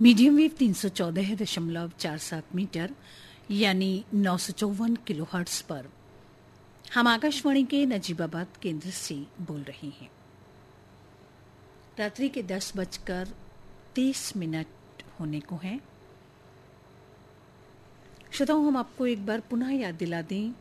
Medium wave 314.47 metre यानी 954 kilohertz पर हम आकाशवाणी के नजीबाबाद केंद्र से बोल रहे हैं। रात्रि के 10:30 होने को हैं। श्रोताओं, हम आपको एक बार पुनः याद दिला दें,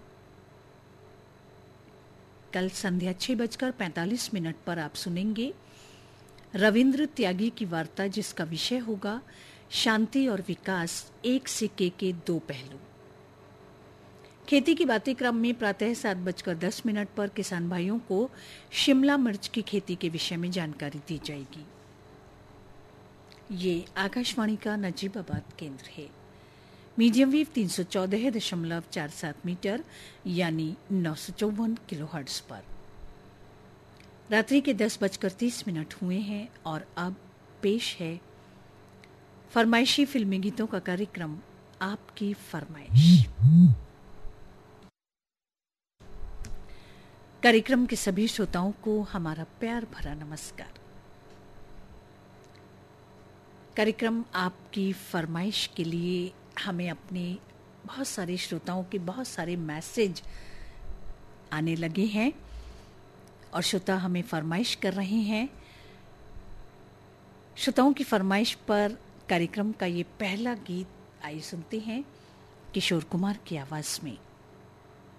कल संध्या 6:45 पर आप सुनेंगे रविंद्र त्यागी की वार्ता, जिसका विषय होगा शांति और विकास, एक सिक्के के दो पहलू। खेती की बातें क्रम में प्रातः 7:10 पर किसान भाइयों को शिमला मिर्च की खेती के विषय में जानकारी दी जाएगी। ये आकाशवाणी का नजीबाबाद केंद्र है। मीडियम वेव 314.47 मीटर यानी 954 किलोहर्ट्ज पर रात्रि के 10:30 हुए हैं और अब पेश है फरमाइशी फिल्मी गीतों का कार्यक्रम आपकी फरमाइश। कार्यक्रम के सभी श्रोताओं को हमारा प्यार भरा नमस्कार। कार्यक्रम आपकी फरमाइश के लिए हमें अपने बहुत सारे श्रोताओं के बहुत सारे मैसेज आने लगे हैं और श्रोता हमें फरमाइश कर रहे हैं। श्रोताओं की फरमाइश पर कार्यक्रम का ये पहला गीत आइए सुनते हैं किशोर कुमार की आवाज में।